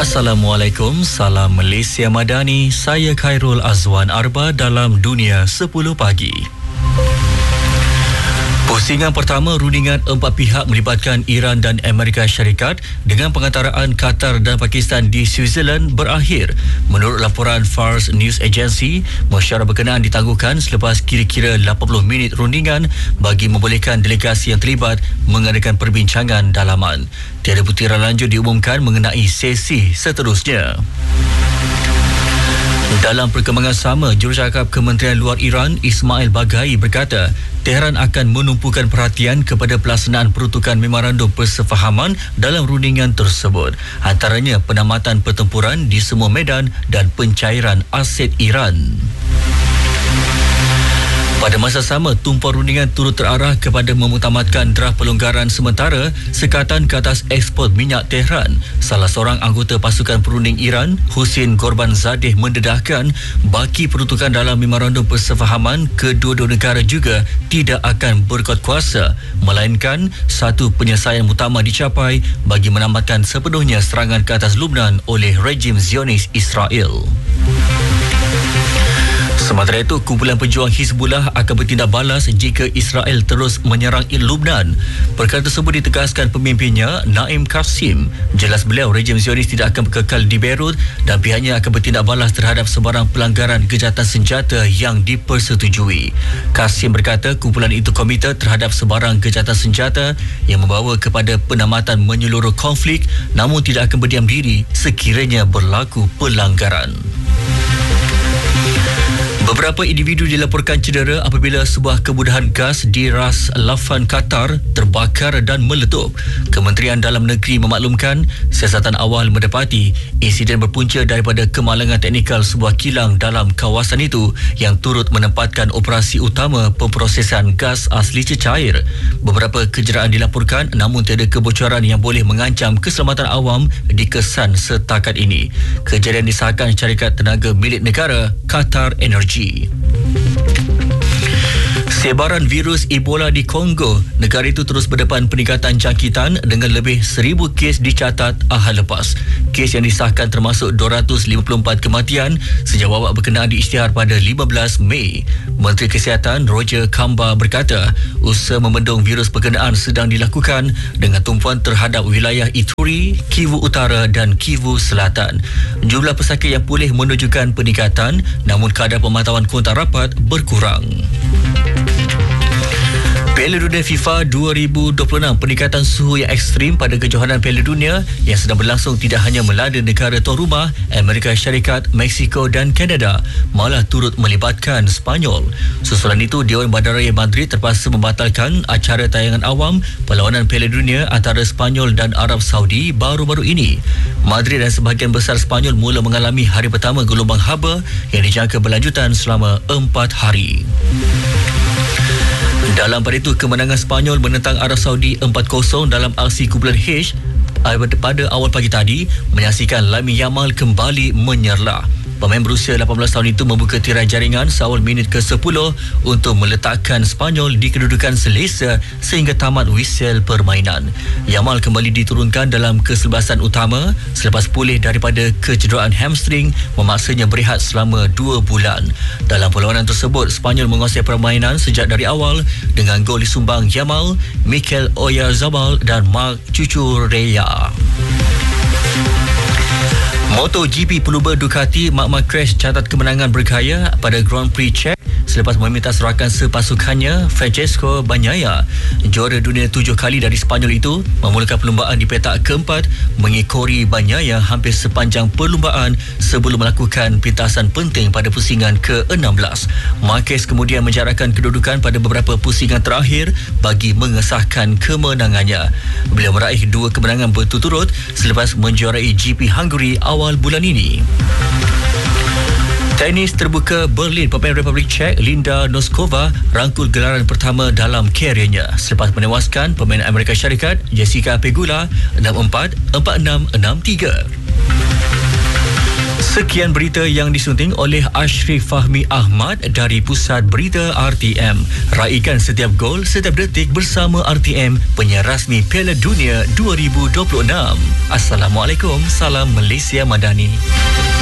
Assalamualaikum, salam Malaysia Madani. Saya Khairul Azwan Arba dalam Dunia 10 Pagi. Pusingan pertama rundingan empat pihak melibatkan Iran dan Amerika Syarikat dengan pengantaraan Qatar dan Pakistan di Switzerland berakhir. Menurut laporan Fars News Agency, mesyuarat berkenaan ditangguhkan selepas kira-kira 80 minit rundingan bagi membolehkan delegasi yang terlibat mengadakan perbincangan dalaman. Tiada butiran lanjut diumumkan mengenai sesi seterusnya. Dalam perkembangan sama, Jurucakap Kementerian Luar Iran Ismail Baghai berkata Tehran akan menumpukan perhatian kepada pelaksanaan peruntukan memorandum persefahaman dalam rundingan tersebut, antaranya penamatan pertempuran di semua medan dan pencairan aset Iran. Pada masa sama, tumpuan rundingan turut terarah kepada memutamatkan draft pelonggaran sementara sekatan ke atas ekspor minyak Tehran. Salah seorang anggota pasukan perunding Iran, Husin Gorbanzadeh, mendedahkan baki peruntukan dalam memorandum persefahaman kedua-dua negara juga tidak akan berkuat kuasa, melainkan satu penyelesaian muktamar dicapai bagi menamatkan sepenuhnya serangan ke atas Lubnan oleh rejim Zionis Israel. Sementara itu, kumpulan pejuang Hizbullah akan bertindak balas jika Israel terus menyerang Lubnan. Perkara tersebut ditegaskan pemimpinnya, Naim Qasim. Jelas beliau, rejim Zionis tidak akan kekal di Beirut dan pihaknya akan bertindak balas terhadap sebarang pelanggaran kejahatan senjata yang dipersetujui. Qasim berkata kumpulan itu komited terhadap sebarang kejahatan senjata yang membawa kepada penamatan menyeluruh konflik, namun tidak akan berdiam diri sekiranya berlaku pelanggaran. Beberapa individu dilaporkan cedera apabila sebuah kemudahan gas di Ras Laffan, Qatar terbakar dan meletup. Kementerian Dalam Negeri memaklumkan siasatan awal mendapati insiden berpunca daripada kemalangan teknikal sebuah kilang dalam kawasan itu yang turut menempatkan operasi utama pemprosesan gas asli cecair. Beberapa kecederaan dilaporkan namun tiada kebocoran yang boleh mengancam keselamatan awam dikesan setakat ini. Kejadian disahkan syarikat tenaga milik negara Qatar Energy. Sebaran virus Ebola di Kongo, negara itu terus berdepan peningkatan jangkitan dengan lebih 1,000 kes dicatat ahad lepas. Kes yang disahkan termasuk 254 kematian sejak wabak berkenaan diisytihar pada 15 Mei. Menteri Kesihatan Roger Kamba berkata usaha membendung virus berkenaan sedang dilakukan dengan tumpuan terhadap wilayah Ituri, Kivu Utara dan Kivu Selatan. Jumlah pesakit yang pulih menunjukkan peningkatan, namun kadar pemantauan kontak rapat berkurang. Piala Dunia FIFA 2026, peningkatan suhu yang ekstrim pada kejohanan Piala Dunia yang sedang berlangsung tidak hanya melanda negara tuan rumah Amerika Syarikat, Mexico dan Kanada, malah turut melibatkan Spanyol. Susulan itu, Dewan Bandaraya Madrid terpaksa membatalkan acara tayangan awam perlawanan Piala Dunia antara Spanyol dan Arab Saudi baru-baru ini. Madrid dan sebahagian besar Spanyol mula mengalami hari pertama gelombang haba yang dijangka berlanjutan selama 4 hari. Dalam pada itu, kemenangan Spanyol menentang Arab Saudi 4-0 dalam aksi kumpulan H pada awal pagi tadi menyaksikan Lamine Yamal kembali menyerlah. Pemain berusia 18 tahun itu membuka tirai jaringan seawal minit ke-10 untuk meletakkan Spanyol di kedudukan selesa sehingga tamat whistle permainan. Yamal kembali diturunkan dalam kesebelasan utama selepas pulih daripada kecederaan hamstring memaksanya berehat selama 2 bulan. Dalam perlawanan tersebut, Spanyol menguasai permainan sejak dari awal dengan gol disumbang Yamal, Mikel Oyarzabal dan Marc Cucurella. MotoGP pelumba Ducati Marc Marquez catat kemenangan bergaya pada Grand Prix Czech selepas meminta serakan sepasukannya Francesco Bagnaia. Juara dunia 7 kali dari Spanyol itu memulakan perlumbaan di petak keempat mengikori Bagnaia hampir sepanjang perlumbaan sebelum melakukan pintasan penting pada pusingan ke-16. Marquez kemudian menjarakkan kedudukan pada beberapa pusingan terakhir bagi mengesahkan kemenangannya. Beliau meraih 2 kemenangan berturut-turut selepas menjuarai GP Hungary awal bulan ini. Tenis terbuka Berlin, pemain Republik Czech Linda Noskova rangkul gelaran pertama dalam kariernya selepas menewaskan pemain Amerika Syarikat Jessica Pegula 6-4, 4-6, 6-3. Sekian berita yang disunting oleh Ashrif Fahmi Ahmad dari Pusat Berita RTM. Raikan setiap gol, setiap detik bersama RTM, penyiar rasmi Piala Dunia 2026. Assalamualaikum, salam Malaysia Madani.